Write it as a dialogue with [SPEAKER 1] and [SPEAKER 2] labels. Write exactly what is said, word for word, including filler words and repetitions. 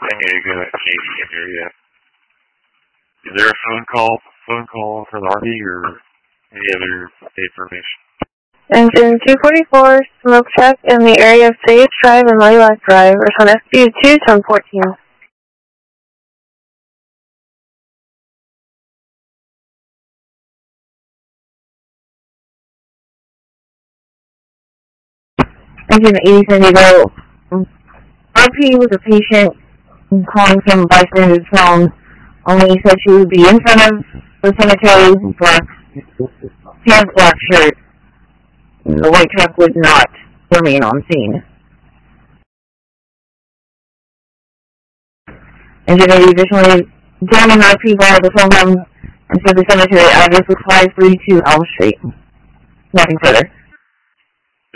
[SPEAKER 1] San Diego, Canadian area. Is there a phone call, phone call for the R V or any other information?
[SPEAKER 2] Engine two forty-four, smoke check in the area of Sage Drive and Lilac Drive, or on S B two ten fourteen.
[SPEAKER 3] Engine eighty San Diego, R P was a patient calling from bystander's phone, only said she would be in front of the cemetery, black, pants, black shirt. The white truck would not remain on scene. Engine eighty additionally examined R P via the phone home and said the cemetery address was five thirty-two Elm Street. Nothing further.